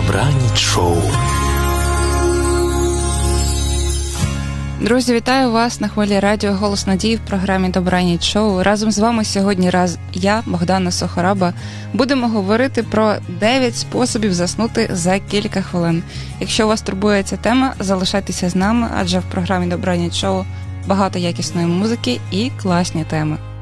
Добраніч шоу. Друзі, вітаю вас на хвилі радіо «Голос надії» в програмі «Добраніч шоу». Разом з вами сьогодні я, Богдана Сохораба, будемо говорити про 9 способів заснути за кілька хвилин. Якщо вас турбує ця тема, залишайтеся з нами, адже в програмі «Добраніч шоу» багато якісної музики і класні теми.